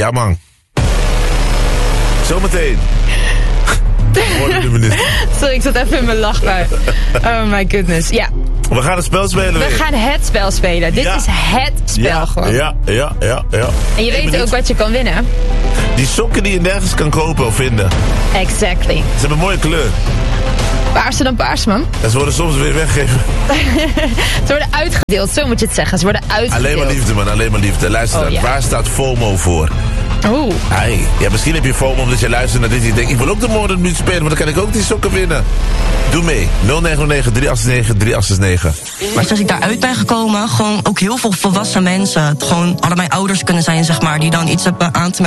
Ja, man. Zometeen. Worden de minister. Sorry, ik zat even in mijn lachbui. Oh my goodness. Ja. We gaan het spel spelen. We gaan het spel spelen. Dit is het spel gewoon. Ja. En je weet ook wat je kan winnen. Die sokken die je nergens kan kopen of vinden. Exactly. Ze hebben een mooie kleur. Paarser dan paars, man. En ze worden soms weer weggegeven. Ze worden uitgedeeld, zo moet je het zeggen. Ze worden uitgedeeld. Alleen maar liefde, man. Alleen maar liefde. Luister dan. Ja. Waar staat FOMO voor? Oeh. Hey. Ja, misschien heb je FOMO omdat je luistert naar dit en je denkt, ik wil ook de morgenmuziek spelen, maar dan kan ik ook die sokken winnen. Doe mee. 0909 389 389. Maar sinds ik daaruit ben gekomen, gewoon ook heel veel volwassen mensen. Gewoon hadden mijn ouders kunnen zijn, zeg maar, die dan iets hebben aan te